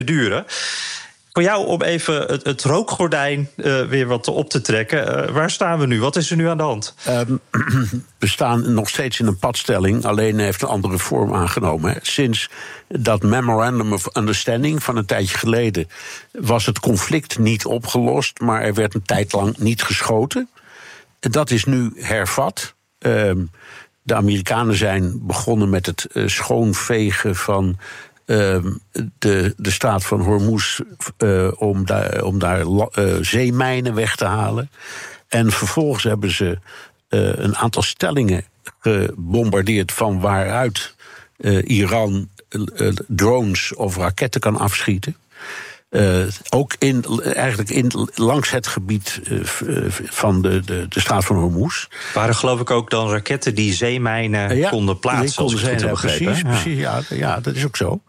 duren. Voor jou om even het rookgordijn weer wat op te trekken. Waar staan we nu? Wat is er nu aan de hand? We staan nog steeds in een padstelling, alleen heeft een andere vorm aangenomen. Sinds dat Memorandum of Understanding van een tijdje geleden was het conflict niet opgelost, maar er werd een tijd lang niet geschoten. Dat is nu hervat. De Amerikanen zijn begonnen met het schoonvegen van de straat van Hormuz om daar zeemijnen weg te halen. En vervolgens hebben ze een aantal stellingen gebombardeerd van waaruit Iran drones of raketten kan afschieten. Ook langs het gebied van de straat van Hormuz. Waren geloof ik ook dan raketten die zeemijnen konden plaatsen, als ik het goed heb begrepen. Precies, ja, dat is ook zo.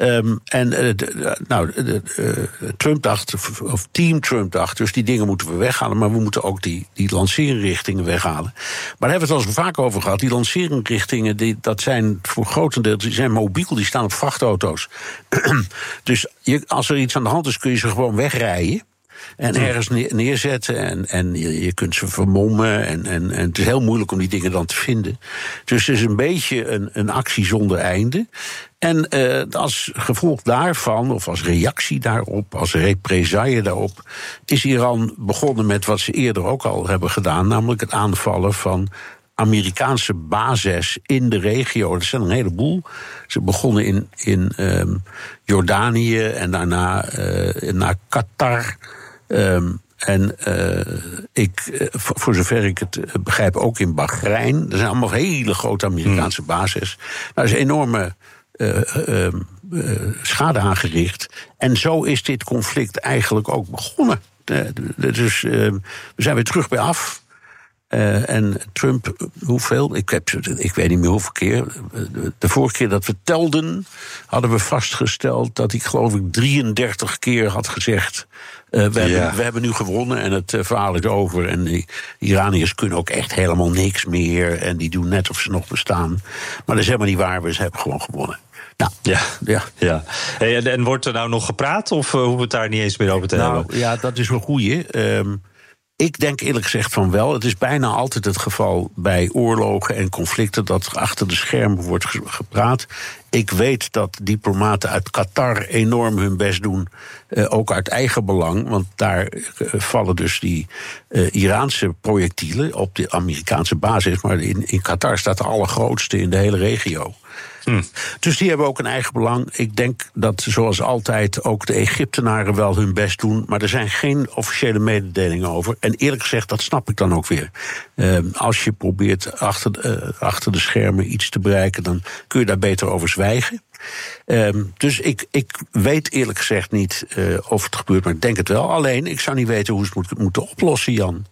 Trump dacht, of team Trump dacht, dus die dingen moeten we weghalen, maar we moeten ook die lanceerrichtingen weghalen. Maar daar hebben we het al eens vaak over gehad. Die lanceerrichtingen, dat zijn voor grotendeels, die zijn mobiel, die staan op vrachtauto's. Dus als er iets aan de hand is, kun je ze gewoon wegrijden en ergens neerzetten en je kunt ze vermommen en het is heel moeilijk om die dingen dan te vinden. Dus het is een beetje een actie zonder einde. En als gevolg daarvan, of als reactie daarop, als represaille daarop, is Iran begonnen met wat ze eerder ook al hebben gedaan, namelijk het aanvallen van Amerikaanse bases in de regio. Dat zijn een heleboel. Ze begonnen in Jordanië en daarna naar Qatar. Voor zover ik het begrijp, ook in Bahrein. Er zijn allemaal hele grote Amerikaanse bases. Daar is enorme schade aangericht. En zo is dit conflict eigenlijk ook begonnen. Dus we zijn weer terug bij af. En Trump, hoeveel? Ik weet niet meer hoeveel keer. De vorige keer dat we telden, hadden we vastgesteld dat ik geloof ik 33 keer had gezegd, we hebben nu gewonnen en het verhaal is over. En de Iraniërs kunnen ook echt helemaal niks meer. En die doen net of ze nog bestaan. Maar dat is helemaal niet waar, ze hebben gewoon gewonnen. Nou, ja. Hey, en wordt er nou nog gepraat of hoeven we het daar niet eens meer over te hebben? Ja, dat is een goeie. Ik denk eerlijk gezegd van wel. Het is bijna altijd het geval bij oorlogen en conflicten dat achter de schermen wordt gepraat. Ik weet dat diplomaten uit Qatar enorm hun best doen, ook uit eigen belang. Want daar vallen dus die Iraanse projectielen op de Amerikaanse basis. Maar in Qatar staat de allergrootste in de hele regio. Dus die hebben ook een eigen belang. Ik denk dat zoals altijd ook de Egyptenaren wel hun best doen, maar er zijn geen officiële mededelingen over. En eerlijk gezegd, dat snap ik dan ook weer. Als je probeert achter de schermen iets te bereiken, dan kun je daar beter over zwijgen. Dus ik weet eerlijk gezegd niet of het gebeurt, maar ik denk het wel. Alleen, ik zou niet weten hoe ze het moeten oplossen, Jan.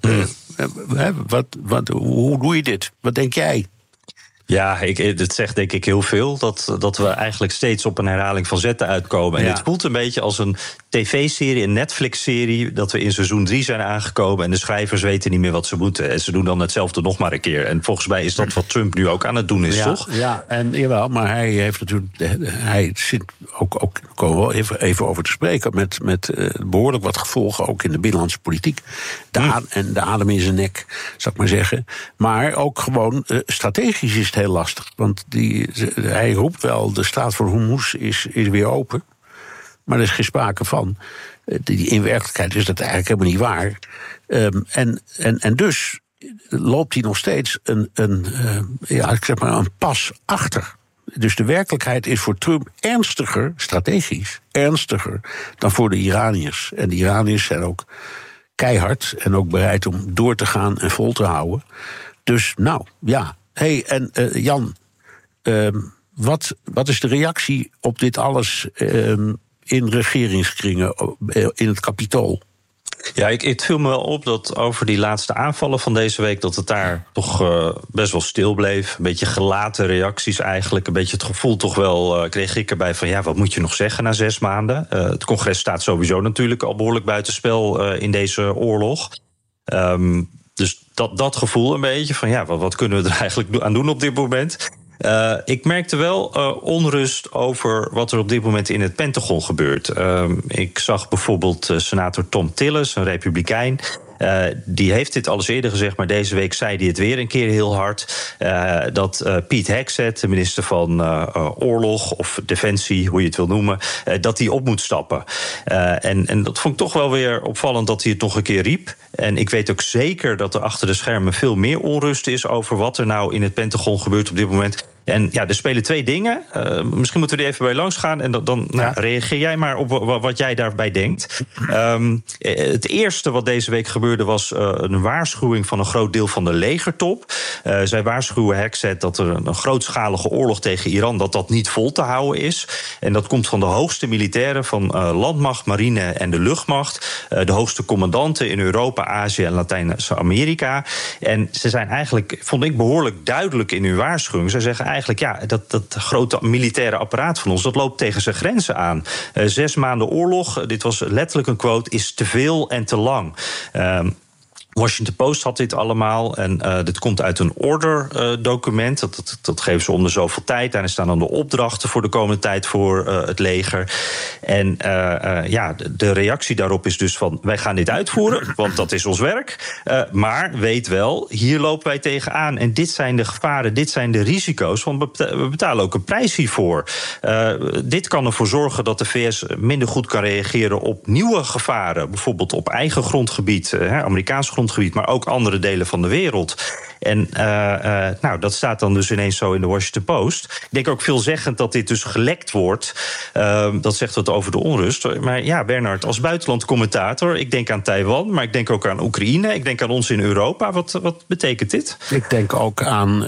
Hoe doe je dit? Wat denk jij? Ja, het zegt denk ik heel veel dat we eigenlijk steeds op een herhaling van zetten uitkomen. En dit voelt een beetje als een tv-serie, een Netflix-serie, dat we in seizoen 3 zijn aangekomen en de schrijvers weten niet meer wat ze moeten. En ze doen dan hetzelfde nog maar een keer. En volgens mij is dat wat Trump nu ook aan het doen is, toch? Ja, en jawel, maar hij heeft natuurlijk, hij zit ook komen we even over te spreken, met behoorlijk wat gevolgen, ook in de binnenlandse politiek. En de adem in zijn nek, zou ik maar zeggen. Maar ook gewoon strategisch is het heel lastig. Want hij roept wel, de straat van Hormuz is weer open. Maar er is geen sprake van. In werkelijkheid is dat eigenlijk helemaal niet waar. En dus loopt hij nog steeds een pas achter. Dus de werkelijkheid is voor Trump ernstiger, strategisch, ernstiger dan voor de Iraniërs. En de Iraniërs zijn ook keihard en ook bereid om door te gaan en vol te houden. Dus nou, ja. Hey, en Jan, wat is de reactie op dit alles in regeringskringen, in het Kapitool? Ja, het viel me wel op dat over die laatste aanvallen van deze week, dat het daar toch best wel stil bleef. Een beetje gelaten reacties eigenlijk. Een beetje het gevoel toch wel kreeg ik erbij van, ja, wat moet je nog zeggen na 6 maanden? Het congres staat sowieso natuurlijk al behoorlijk buitenspel in deze oorlog. Dus dat gevoel een beetje van, ja, wat kunnen we er eigenlijk aan doen op dit moment? Ik merkte wel onrust over wat er op dit moment in het Pentagon gebeurt. Ik zag bijvoorbeeld senator Tom Tillis, een republikein. Die heeft dit al eens eerder gezegd, maar deze week zei hij het weer een keer heel hard. Dat Pete Hegseth, de minister van Oorlog of Defensie, hoe je het wil noemen, dat hij op moet stappen. En dat vond ik toch wel weer opvallend dat hij het nog een keer riep. En ik weet ook zeker dat er achter de schermen veel meer onrust is over wat er nou in het Pentagon gebeurt op dit moment. En ja, er spelen twee dingen. Misschien moeten we er even bij langs gaan. En dan reageer jij maar op wat jij daarbij denkt. Het eerste wat deze week gebeurde was een waarschuwing van een groot deel van de legertop. Zij waarschuwen Hegseth dat er een grootschalige oorlog tegen Iran, dat niet vol te houden is. En dat komt van de hoogste militairen van landmacht, marine en de luchtmacht. De hoogste commandanten in Europa, Azië en Latijns-Amerika. En ze zijn eigenlijk, vond ik, behoorlijk duidelijk in hun waarschuwing. Zij zeggen eigenlijk, dat grote militaire apparaat van ons, dat loopt tegen zijn grenzen aan. 6 maanden oorlog, dit was letterlijk een quote, is te veel en te lang. Washington Post had dit allemaal. En dit komt uit een order-document. Dat geven ze om de zoveel tijd. Daarin staan dan de opdrachten voor de komende tijd voor het leger. En de reactie daarop is dus van, wij gaan dit uitvoeren, want dat is ons werk. Maar weet wel, hier lopen wij tegenaan. En dit zijn de gevaren, dit zijn de risico's. Want we betalen ook een prijs hiervoor. Dit kan ervoor zorgen dat de VS minder goed kan reageren op nieuwe gevaren. Bijvoorbeeld op eigen grondgebied, Amerikaans grondgebied, maar ook andere delen van de wereld. En dat staat dan dus ineens zo in de Washington Post. Ik denk ook veelzeggend dat dit dus gelekt wordt. Dat zegt wat over de onrust. Maar ja, Bernard, als buitenlandcommentator, ik denk aan Taiwan, maar ik denk ook aan Oekraïne, ik denk aan ons in Europa. Wat betekent dit? Ik denk ook aan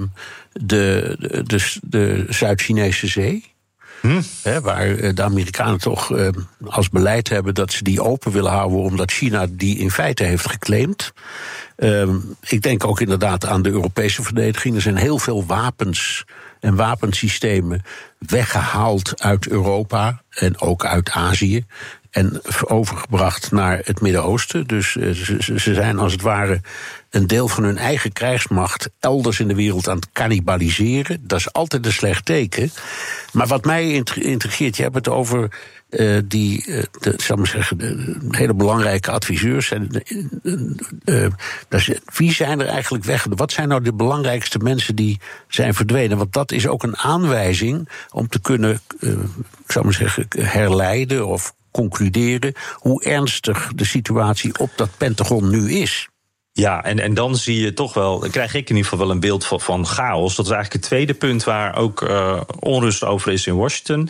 de Zuid-Chinese Zee. Waar de Amerikanen toch als beleid hebben dat ze die open willen houden, omdat China die in feite heeft geclaimd. Ik denk ook inderdaad aan de Europese verdediging. Er zijn heel veel wapens en wapensystemen weggehaald uit Europa en ook uit Azië en overgebracht naar het Midden-Oosten. Dus ze zijn als het ware een deel van hun eigen krijgsmacht elders in de wereld aan het cannibaliseren. Dat is altijd een slecht teken. Maar wat mij intrigeert, je hebt het over de hele belangrijke adviseurs. Wie zijn er eigenlijk weg? Wat zijn nou de belangrijkste mensen die zijn verdwenen? Want dat is ook een aanwijzing om te kunnen, herleiden of concluderen hoe ernstig de situatie op dat Pentagon nu is. Ja, en dan zie je toch wel, dan krijg ik in ieder geval wel een beeld van chaos. Dat is eigenlijk het tweede punt waar ook onrust over is in Washington.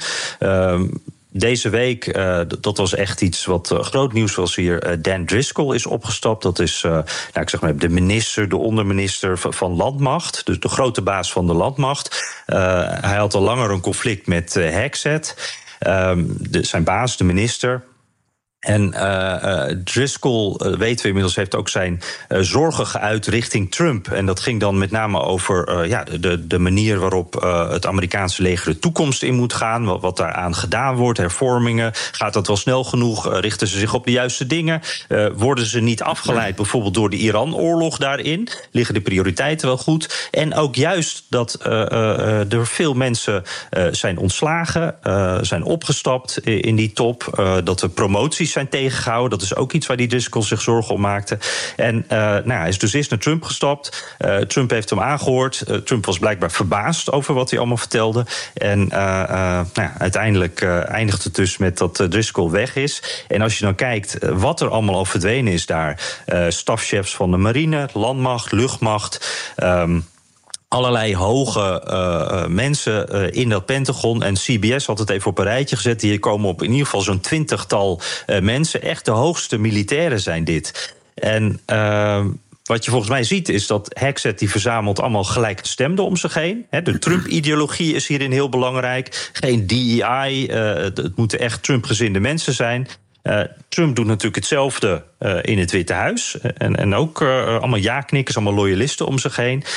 Deze week, dat was echt iets wat groot nieuws was hier. Dan Driscoll is opgestapt. Dat is de minister, de onderminister van Landmacht. Dus de grote baas van de Landmacht. Hij had al langer een conflict met Hegseth. Zijn baas, de minister. En Driscoll, weten we inmiddels, heeft ook zijn zorgen geuit richting Trump. En dat ging dan met name over de manier waarop het Amerikaanse leger de toekomst in moet gaan. Wat daaraan gedaan wordt, hervormingen. Gaat dat wel snel genoeg? Richten ze zich op de juiste dingen? Worden ze niet afgeleid bijvoorbeeld door de Iran-oorlog daarin? Liggen de prioriteiten wel goed? En ook juist dat er veel mensen zijn ontslagen, zijn opgestapt in die top. Dat de promoties zijn tegengehouden. Dat is ook iets waar die Driscoll zich zorgen om maakte. En hij is dus eerst naar Trump gestapt. Trump heeft hem aangehoord. Trump was blijkbaar verbaasd over wat hij allemaal vertelde. En uiteindelijk eindigt het dus met dat Driscoll weg is. En als je dan kijkt wat er allemaal al verdwenen is daar. Stafchefs van de marine, landmacht, luchtmacht. Allerlei hoge mensen in dat Pentagon. En CBS had het even op een rijtje gezet. Hier komen op in ieder geval zo'n 20-tal mensen. Echt de hoogste militairen zijn dit. En wat je volgens mij ziet is dat Hegseth die verzamelt allemaal gelijkgestemden om zich heen. De Trump-ideologie is hierin heel belangrijk. Geen DEI, het moeten echt Trump-gezinde mensen zijn. Trump doet natuurlijk hetzelfde in het Witte Huis. En ook allemaal ja-knikkers, allemaal loyalisten om zich heen.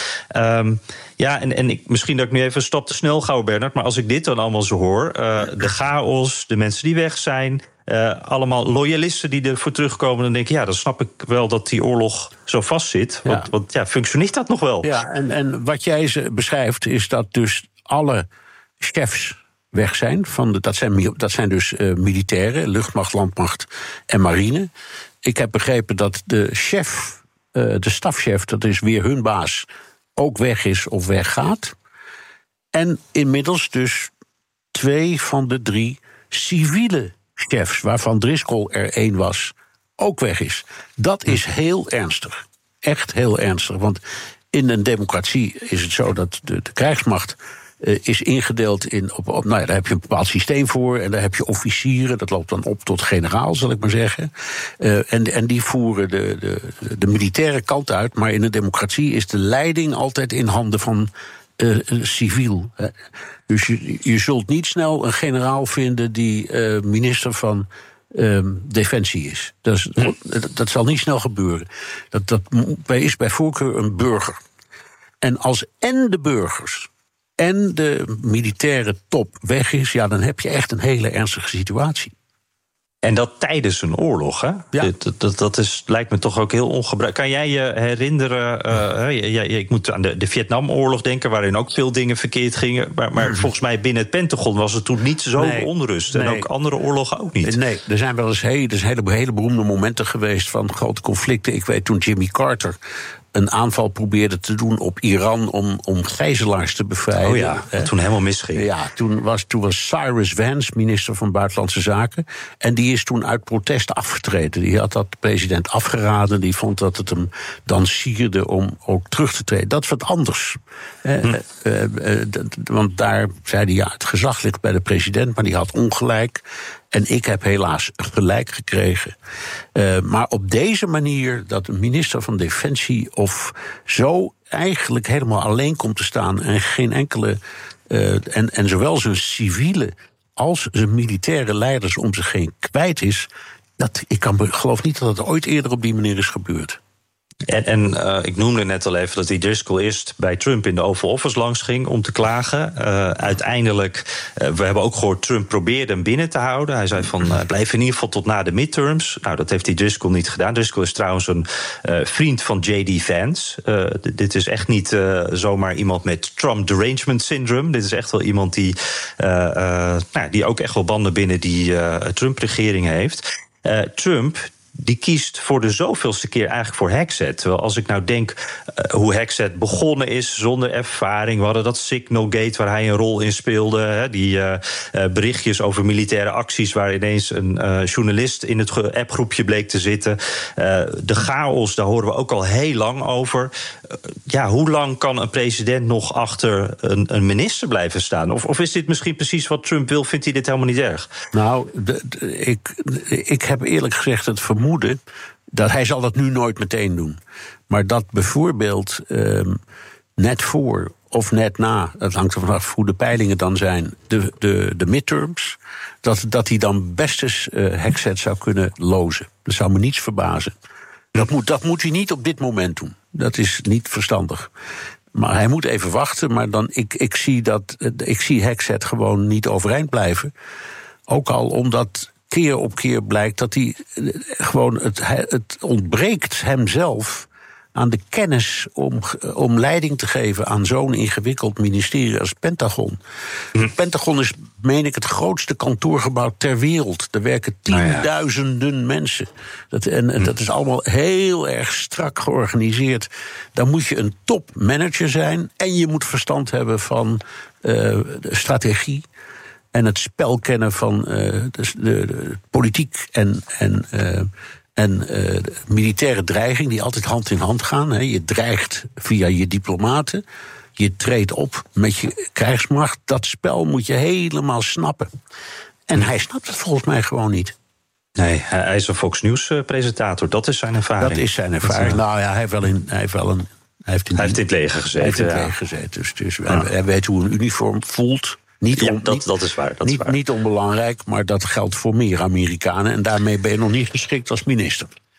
Misschien dat ik nu even een stap te snel ga, Bernard. Maar als ik dit dan allemaal zo hoor, de chaos, de mensen die weg zijn, allemaal loyalisten die ervoor terugkomen. Dan denk ik, dan snap ik wel dat die oorlog zo vastzit. Want functioneert dat nog wel? Ja, en wat jij beschrijft is dat dus alle chefs weg zijn. Dat zijn dus militairen, luchtmacht, landmacht en marine. Ik heb begrepen dat de stafchef, dat is weer hun baas, ook weg is of weggaat. En inmiddels dus 2 van de 3 civiele chefs, waarvan Driscoll er 1 was, ook weg is. Dat is heel ernstig. Echt heel ernstig. Want in een democratie is het zo dat de krijgsmacht is ingedeeld in. Daar heb je een bepaald systeem voor. En daar heb je officieren. Dat loopt dan op tot generaal, zal ik maar zeggen. En die voeren de militaire kant uit. Maar in een democratie is de leiding altijd in handen van civiel. Dus je zult niet snel een generaal vinden die minister van Defensie is. Dat zal niet snel gebeuren. Dat is bij voorkeur een burger. En als de burgers en de militaire top weg is, dan heb je echt een hele ernstige situatie. En dat tijdens een oorlog, hè? Ja. Dat lijkt me toch ook heel ongebruikelijk. Kan jij je herinneren, ik moet aan de Vietnamoorlog denken, waarin ook veel dingen verkeerd gingen. Maar volgens mij binnen het Pentagon was er toen niet zo onrust. En ook andere oorlogen ook niet. Nee, er zijn wel eens hele beroemde momenten geweest van grote conflicten. Ik weet toen Jimmy Carter een aanval probeerde te doen op Iran om gijzelaars te bevrijden. Oh ja, wat toen helemaal misging. Ja, toen was Cyrus Vance minister van Buitenlandse Zaken. En die is toen uit protest afgetreden. Die had dat de president afgeraden. Die vond dat het hem dan sierde om ook terug te treden. Dat is wat anders. Want daar zei hij, het gezag ligt bij de president, maar die had ongelijk. En ik heb helaas gelijk gekregen. Maar op deze manier dat een minister van Defensie of zo eigenlijk helemaal alleen komt te staan en geen enkele en zowel zijn civiele als zijn militaire leiders om zich heen kwijt is, geloof niet dat het ooit eerder op die manier is gebeurd. En ik noemde net al even dat die Driscoll eerst bij Trump in de Oval Office langs ging om te klagen. Uiteindelijk, we hebben ook gehoord, Trump probeerde hem binnen te houden. Hij zei van, blijf in ieder geval tot na de midterms. Nou, dat heeft die Driscoll niet gedaan. Driscoll is trouwens een vriend van J.D. Vance. Dit is echt niet zomaar iemand met Trump derangement syndrome. Dit is echt wel iemand die ook echt wel banden binnen die Trump-regering heeft. Trump die kiest voor de zoveelste keer eigenlijk voor Hexet. Terwijl als ik nou denk hoe Hexet begonnen is zonder ervaring. We hadden dat Signalgate waar hij een rol in speelde. Die berichtjes over militaire acties waar ineens een journalist in het appgroepje bleek te zitten. De chaos, daar horen we ook al heel lang over. Hoe lang kan een president nog achter een minister blijven staan? Of is dit misschien precies wat Trump wil? Vindt hij dit helemaal niet erg? Nou, ik heb eerlijk gezegd het vermoeden dat hij zal dat nu nooit meteen doen. Maar dat bijvoorbeeld net voor of net na, dat hangt er vanaf hoe de peilingen dan zijn, de midterms, dat hij dan best eens Hexet zou kunnen lozen. Dat zou me niets verbazen. Dat moet hij niet op dit moment doen. Dat is niet verstandig. Maar hij moet even wachten. Maar dan, ik zie Hexet gewoon niet overeind blijven. Ook al omdat keer op keer blijkt dat hij gewoon het ontbreekt hemzelf aan de kennis om leiding te geven aan zo'n ingewikkeld ministerie als het Pentagon. Het Pentagon is, meen ik, het grootste kantoorgebouw ter wereld. Er werken tienduizenden mensen. Dat is allemaal heel erg strak georganiseerd. Dan moet je een topmanager zijn en je moet verstand hebben van de strategie en het spel kennen van de politiek en militaire dreiging die altijd hand in hand gaan. Je dreigt via je diplomaten. Je treedt op met je krijgsmacht. Dat spel moet je helemaal snappen. En hij snapt het volgens mij gewoon niet. Nee, hij is een Fox News-presentator. Dat is zijn ervaring. Dat is zijn ervaring. Nou ja, hij heeft in het leger gezeten. Hij heeft in het leger gezeten. Dus hij weet hoe een uniform voelt. Dat is waar. Niet onbelangrijk, maar dat geldt voor meer Amerikanen. En daarmee ben je nog niet geschikt als minister.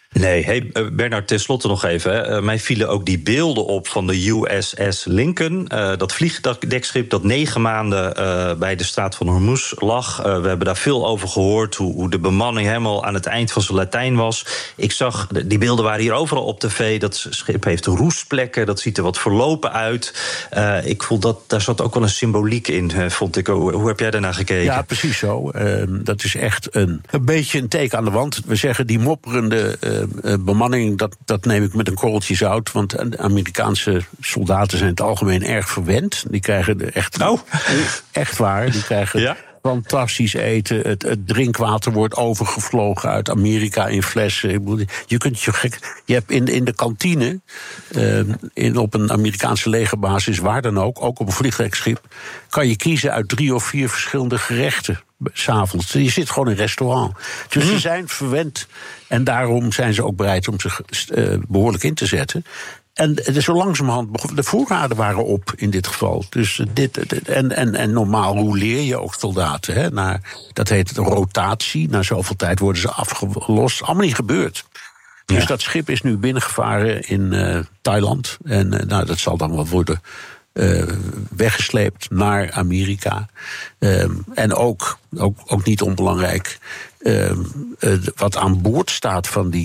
Nee, hey, Bernard, tenslotte nog even. Hè. Mij vielen ook die beelden op van de USS Lincoln. Dat vliegdekschip dat 9 maanden bij de straat van Hormuz lag. We hebben daar veel over gehoord, hoe de bemanning helemaal aan het eind van zijn Latijn was. Ik zag, die beelden waren hier overal op tv. Dat schip heeft roestplekken, dat ziet er wat verlopen uit. Ik voel dat daar zat ook wel een symboliek in, vond ik. Hoe heb jij daarnaar gekeken? Ja, precies zo. Dat is echt een beetje een teken aan de wand. We zeggen die mopperende bemanning, dat neem ik met een korreltje zout. Want de Amerikaanse soldaten zijn in het algemeen erg verwend. Die krijgen echt waar. Die krijgen fantastisch eten. Het drinkwater wordt overgevlogen uit Amerika in flessen. Je kunt je gek. Je hebt in de kantine, op een Amerikaanse legerbasis, waar dan ook op een vliegdekschip, kan je kiezen uit 3 of 4 verschillende gerechten. 's Avonds. Je zit gewoon in een restaurant. Dus ze zijn verwend. En daarom zijn ze ook bereid om zich behoorlijk in te zetten. En zo langzamerhand, de voorraden waren op in dit geval. Dus en normaal, hoe leer je ook soldaten? Hè? Dat heet rotatie. Na zoveel tijd worden ze afgelost. Allemaal niet gebeurd. Dus dat schip is nu binnengevaren in Thailand. En dat zal dan wel worden weggesleept naar Amerika. En ook niet onbelangrijk, wat aan boord staat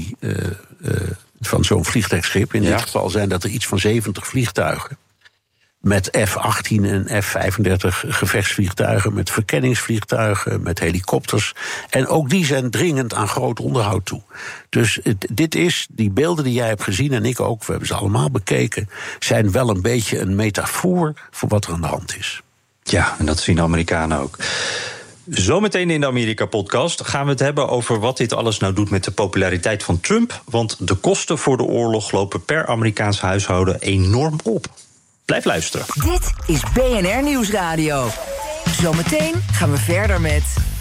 van zo'n vliegdekschip. In dit geval zijn dat er iets van 70 vliegtuigen. Met F-18 en F-35 gevechtsvliegtuigen, met verkenningsvliegtuigen, met helikopters. En ook die zijn dringend aan groot onderhoud toe. Dus die beelden die jij hebt gezien, en ik ook, we hebben ze allemaal bekeken, zijn wel een beetje een metafoor voor wat er aan de hand is. Ja, en dat zien de Amerikanen ook. Zometeen in de Amerika-podcast gaan we het hebben over wat dit alles nou doet met de populariteit van Trump. Want de kosten voor de oorlog lopen per Amerikaans huishouden enorm op. Blijf luisteren. Dit is BNR Nieuwsradio. Zometeen gaan we verder met